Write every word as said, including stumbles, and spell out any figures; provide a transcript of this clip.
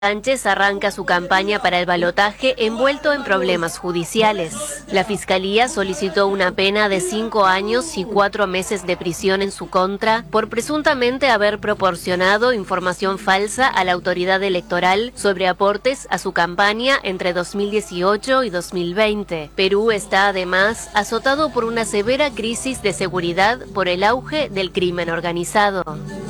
Sánchez arranca su campaña para el balotaje envuelto en problemas judiciales. La Fiscalía solicitó una pena de cinco años y cuatro meses de prisión en su contra por presuntamente haber proporcionado información falsa a la autoridad electoral sobre aportes a su campaña entre dos mil dieciocho y dos mil veinte. Perú está además azotado por una severa crisis de seguridad por el auge del crimen organizado.